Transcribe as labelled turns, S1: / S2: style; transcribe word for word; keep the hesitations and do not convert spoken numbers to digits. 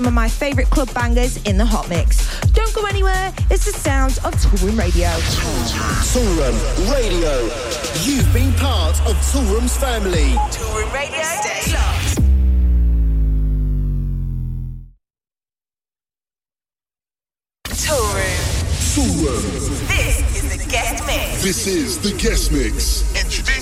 S1: Some of my favourite club bangers in the hot mix. Don't go anywhere, it's the sounds of Toolroom Radio.
S2: Toolroom Radio. You've been part of Toolroom's family.
S1: Toolroom Radio, stay
S2: locked.
S1: Toolroom.
S2: Toolroom.
S1: This is the guest mix.
S2: This is the guest mix.
S3: Introduce